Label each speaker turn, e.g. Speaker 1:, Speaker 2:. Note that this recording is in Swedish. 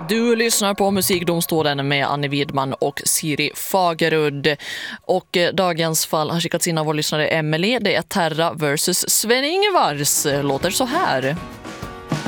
Speaker 1: Du lyssnar på Musikdomstolen med Anne Widman och Siri Fagerud. Och dagens fall har skickats in av vår lyssnare Emily. Det är Terra versus Sven-Ingvars. Låter så här.